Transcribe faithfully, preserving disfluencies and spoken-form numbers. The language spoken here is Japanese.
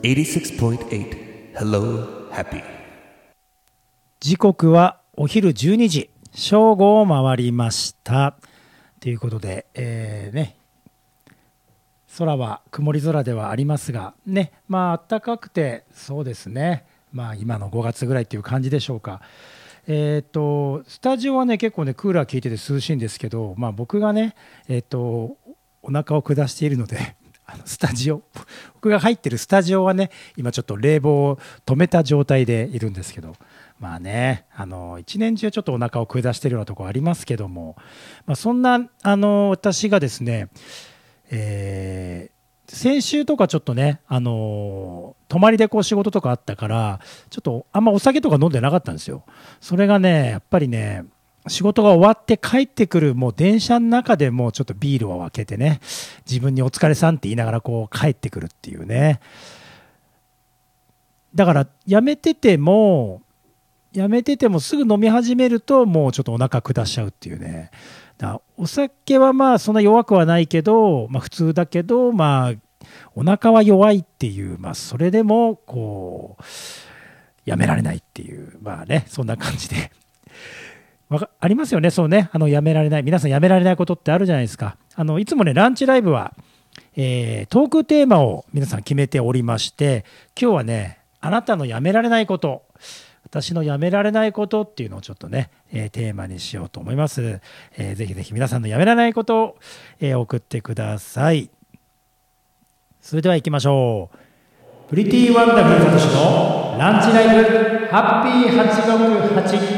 エイティシックスポイントエイト Hello Happy。 時刻はお昼じゅうにじ、正午を回りましたということで、えーね、空は曇り空ではありますがね、まあ暖かくて、そうですね、まあ今のごがつぐらいっていう感じでしょうか。えー、とスタジオはね結構ねクーラー効いてて涼しいんですけど、まあ、僕がね、えー、とお腹を下しているのであのスタジオ僕が入ってるスタジオはね今ちょっと冷房を止めた状態でいるんですけど、まあね、あの一年中ちょっとお腹を下しているようなところありますけども、まあ、そんなあの私がですね、えー先週とかちょっとね、あのー泊まりでこう仕事とかあったからちょっとあんまお酒とか飲んでなかったんですよ。それがねやっぱりね、仕事が終わって帰ってくるもう電車の中でもうちょっとビールを開けてね、自分にお疲れさんって言いながらこう帰ってくるっていうね。だからやめててもやめててもすぐ飲み始めるともうちょっとお腹下しちゃうっていうね。だからお酒はまあそんな弱くはないけど、まあ、普通だけどまあお腹は弱いっていう、まあ、それでもこうやめられないっていう、まあね、そんな感じでわかありますよね。そうね、あのやめられない、皆さんやめられないことってあるじゃないですか。あのいつもねランチライブは、えートークテーマを皆さん決めておりまして、今日はねあなたのやめられないこと、私のやめられないことっていうのをちょっとね、えーテーマにしようと思います。えーぜひぜひ皆さんのやめられないことを、えー送ってください。それでは行きましょう。プリティワンダフルサトシのランチライブハッピーはちろくはち。